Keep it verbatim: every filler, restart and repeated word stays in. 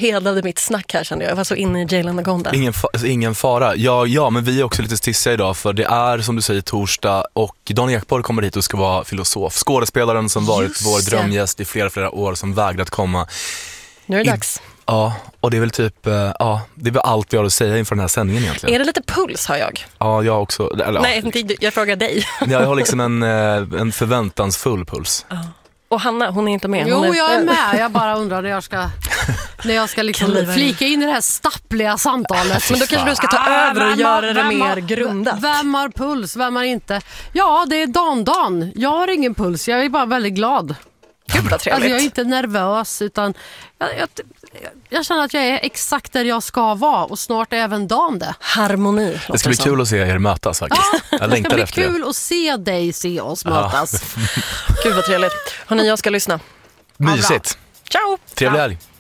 hedade mitt snack här, kände jag. Jag var så inne i Jalen Nagonda. Ingen, fa- ingen fara. Ja, ja, men vi är också lite stissiga idag, för det är som du säger torsdag och Dan Ekborg kommer hit och ska vara filosof. Skådespelaren som varit Just vår det. drömgäst i flera, flera år som vägrat komma. Nu är det I- dags. Ja, och det är väl typ, eh, ja, det är väl allt vi har att säga inför den här sändningen egentligen. Är det lite puls, har jag? Ja, jag också. Eller, Nej, ja, inte, jag frågar dig. jag har liksom en, eh, en förväntansfull puls. Och Hanna, hon är inte med. Jo, Hon är... jag är med. Jag bara undrar när jag ska, när jag ska liksom Kliva in. flika in i det här stappliga samtalet. Men då kanske du ska ta Ah, över och vem göra har- det vem mer har- grundat. Vem har puls, vem har inte? Ja, det är Dan Dan. Jag har ingen puls, jag är bara väldigt glad. Gud vad trevligt. Alltså jag är inte nervös, utan jag, jag, jag känner att jag är exakt där jag ska vara, och snart är även Dan det. Harmoni. Det ska bli kul att se er mötas faktiskt. Jag Det längtar ska bli efter det. kul att se dig se oss mötas. Gud vad trevligt. Hörrni, jag ska lyssna. Mysigt. Ciao! Trevlig helg.